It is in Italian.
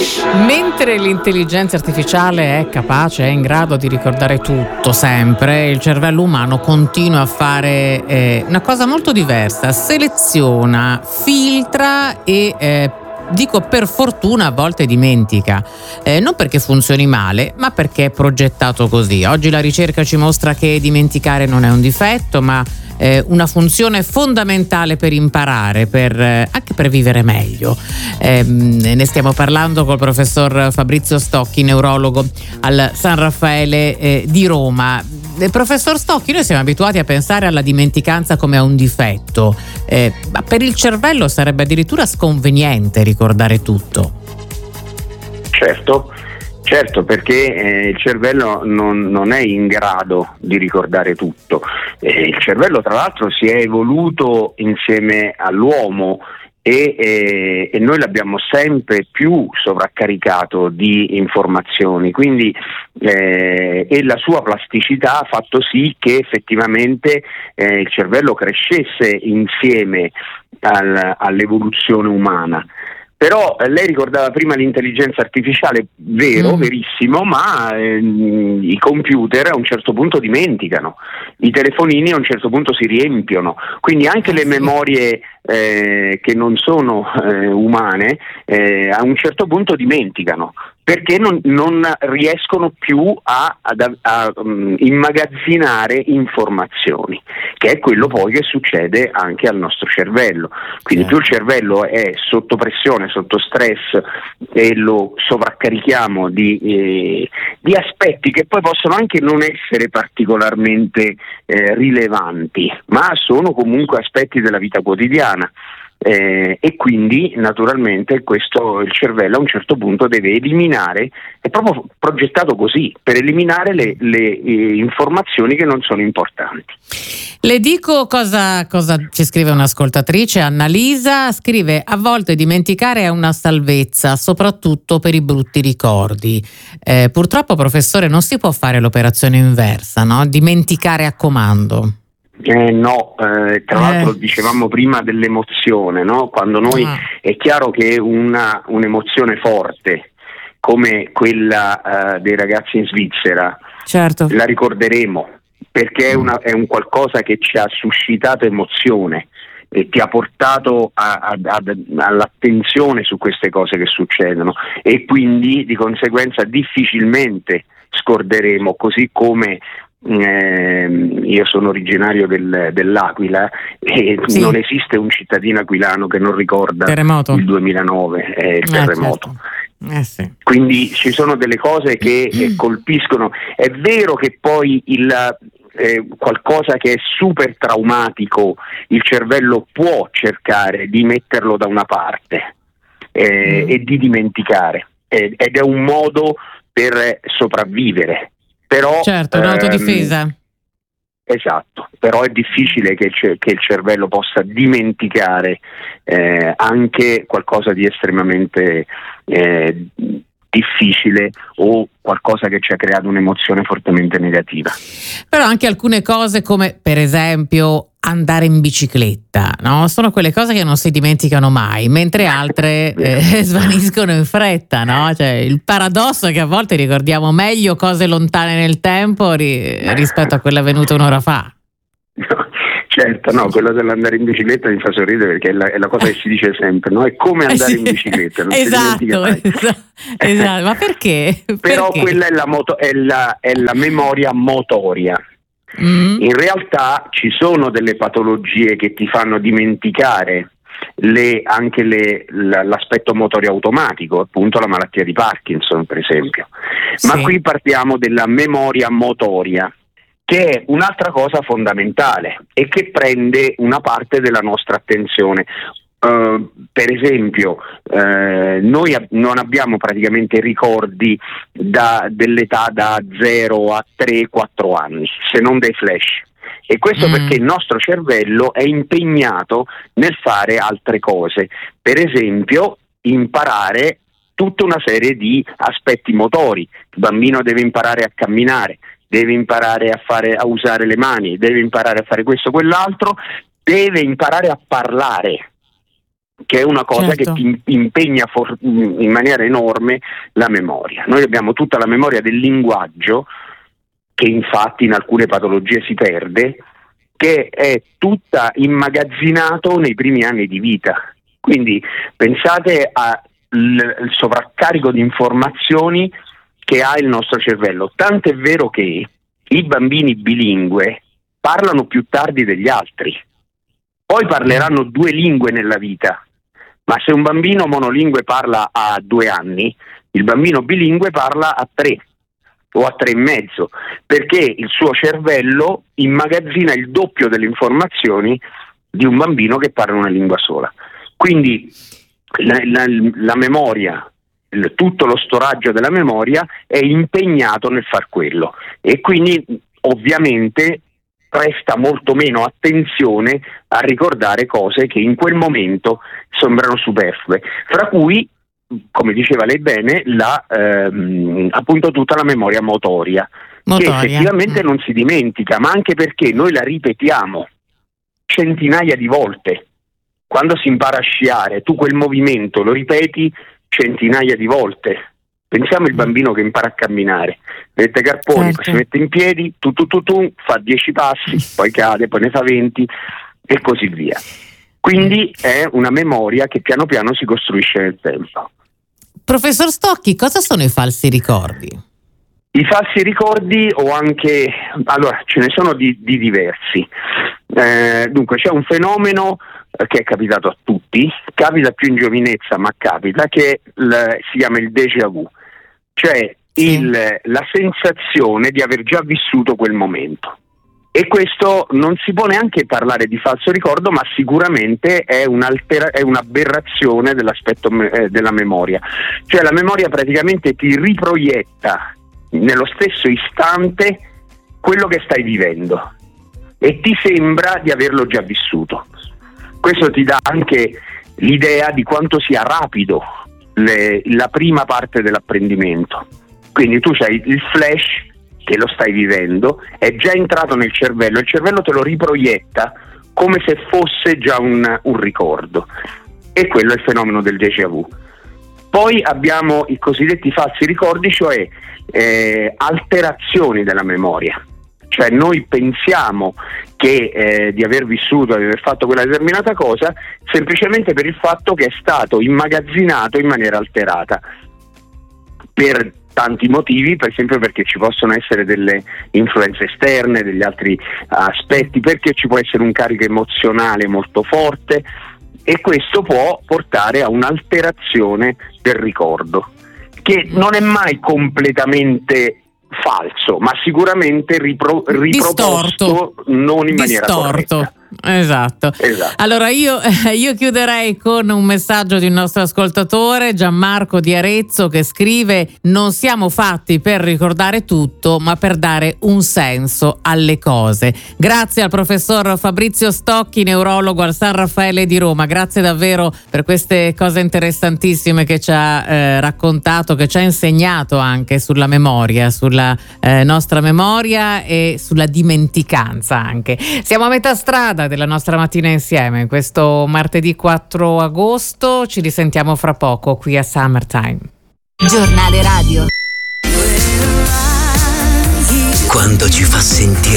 Mentre l'intelligenza artificiale è capace, è in grado di ricordare tutto sempre, il cervello umano continua a fare una cosa molto diversa: seleziona, filtra e dico per fortuna a volte dimentica, non perché funzioni male, ma perché è progettato così. Oggi la ricerca ci mostra che dimenticare non è un difetto, ma una funzione fondamentale per imparare, anche per vivere meglio. Ne stiamo parlando col professor Fabrizio Stocchi, neurologo al San Raffaele di Roma. Professor Stocchi, noi siamo abituati a pensare alla dimenticanza come a un difetto, ma per il cervello sarebbe addirittura sconveniente ricordare tutto. Certo, perché il cervello non è in grado di ricordare tutto. Il cervello, tra l'altro, si è evoluto insieme all'uomo e noi l'abbiamo sempre più sovraccaricato di informazioni, quindi e la sua plasticità ha fatto sì che effettivamente il cervello crescesse insieme all'evoluzione umana. Però lei ricordava prima l'intelligenza artificiale, verissimo, ma i computer a un certo punto dimenticano, i telefonini a un certo punto si riempiono, quindi anche le memorie che non sono umane a un certo punto dimenticano, perché non riescono più a immagazzinare informazioni, che è quello poi che succede anche al nostro cervello. Quindi più il cervello è sotto pressione, sotto stress, e lo sovraccarichiamo di aspetti che poi possono anche non essere particolarmente rilevanti, ma sono comunque aspetti della vita quotidiana. E quindi naturalmente il cervello a un certo punto deve eliminare, è proprio progettato così, per eliminare le informazioni che non sono importanti. Le dico cosa ci scrive un'ascoltatrice, Annalisa, scrive: a volte dimenticare è una salvezza, soprattutto per i brutti ricordi. Purtroppo, professore, non si può fare l'operazione inversa, no? Dimenticare a comando. No, tra l'altro dicevamo prima dell'emozione, no? Quando noi è chiaro che un'emozione forte come quella dei ragazzi in Svizzera, certo, la ricorderemo perché è un qualcosa che ci ha suscitato emozione e ti ha portato all'attenzione su queste cose che succedono, e quindi di conseguenza difficilmente scorderemo, così come io sono originario dell'Aquila e non esiste un cittadino aquilano che non ricorda il 2009 e il terremoto. Certo. Sì. Quindi ci sono delle cose che colpiscono. È vero che poi qualcosa che è super traumatico il cervello può cercare di metterlo da una parte e di dimenticare, ed è un modo per sopravvivere. Però, certo, un'autodifesa. Esatto, però è difficile che il cervello possa dimenticare anche qualcosa di estremamente difficile o qualcosa che ci ha creato un'emozione fortemente negativa. Però anche alcune cose, come per esempio andare in bicicletta, no? Sono quelle cose che non si dimenticano mai, mentre altre svaniscono in fretta, no? Cioè, il paradosso è che a volte ricordiamo meglio cose lontane nel tempo rispetto a quelle avvenute un'ora fa. Certo, no, quello dell'andare in bicicletta mi fa sorridere, perché è la cosa che si dice sempre, no? È come andare in bicicletta, non si dimentica mai. Esatto, ma perché? Però quella è la memoria motoria. In realtà ci sono delle patologie che ti fanno dimenticare anche l'aspetto motorio automatico, appunto la malattia di Parkinson, per esempio. Ma qui partiamo della memoria motoria, che è un'altra cosa fondamentale e che prende una parte della nostra attenzione. Per esempio, noi non abbiamo praticamente ricordi dell'età da 0 a 3-4 anni, se non dei flash. E questo perché il nostro cervello è impegnato nel fare altre cose, per esempio imparare tutta una serie di aspetti motori. Il bambino deve imparare a camminare, deve imparare a usare le mani, deve imparare a fare questo o quell'altro, deve imparare a parlare. che è una cosa che ti impegna in maniera enorme la memoria. Noi abbiamo tutta la memoria del linguaggio, che infatti in alcune patologie si perde, che è tutta immagazzinato nei primi anni di vita. Quindi pensate al sovraccarico di informazioni che ha il nostro cervello. Tanto è vero che i bambini bilingue parlano più tardi degli altri, poi parleranno 2 lingue nella vita, ma se un bambino monolingue parla a 2 anni, il bambino bilingue parla a 3 o a 3 e mezzo, perché il suo cervello immagazzina il doppio delle informazioni di un bambino che parla una lingua sola. Quindi la memoria, tutto lo storaggio della memoria è impegnato nel far quello, e quindi ovviamente presta molto meno attenzione a ricordare cose che in quel momento sembrano superflue, fra cui, come diceva lei bene, appunto tutta la memoria motoria. Che effettivamente non si dimentica, ma anche perché noi la ripetiamo centinaia di volte. Quando si impara a sciare, tu quel movimento lo ripeti centinaia di volte. Pensiamo il bambino che impara a camminare, mette carponi, poi si mette in piedi, fa 10 passi, poi cade, poi ne fa 20 e così via. Quindi è una memoria che piano piano si costruisce nel tempo. Professor Stocchi, cosa sono i falsi ricordi? I falsi ricordi ce ne sono di diversi. Dunque c'è un fenomeno che è capitato a tutti, capita più in giovinezza, ma capita, che si chiama il déjà vu, cioè la sensazione di aver già vissuto quel momento. E questo non si può neanche parlare di falso ricordo, ma sicuramente è un'aberrazione dell'aspetto della memoria. Cioè la memoria praticamente ti riproietta nello stesso istante quello che stai vivendo e ti sembra di averlo già vissuto. Questo ti dà anche l'idea di quanto sia rapido la prima parte dell'apprendimento. Quindi tu c'hai il flash che lo stai vivendo, è già entrato nel cervello, il cervello te lo riproietta come se fosse già un ricordo, e quello è il fenomeno del déjà vu. Poi abbiamo i cosiddetti falsi ricordi, cioè alterazioni della memoria. Cioè noi pensiamo che di aver vissuto, di aver fatto quella determinata cosa, semplicemente per il fatto che è stato immagazzinato in maniera alterata, per tanti motivi, per esempio perché ci possono essere delle influenze esterne, degli altri aspetti, perché ci può essere un carico emozionale molto forte, e questo può portare a un'alterazione del ricordo, che non è mai completamente falso, ma sicuramente riproposto non in maniera corretta. Esatto. Allora io chiuderei con un messaggio di un nostro ascoltatore, Gianmarco di Arezzo, che scrive: non siamo fatti per ricordare tutto, ma per dare un senso alle cose. Grazie al professor Fabrizio Stocchi, neurologo al San Raffaele di Roma, grazie davvero per queste cose interessantissime che ci ha raccontato, che ci ha insegnato anche sulla memoria, sulla nostra memoria e sulla dimenticanza anche. Siamo a metà strada della nostra mattina insieme, questo martedì 4 agosto. Ci risentiamo fra poco qui a Summertime. Giornale radio. Quando ci fa sentire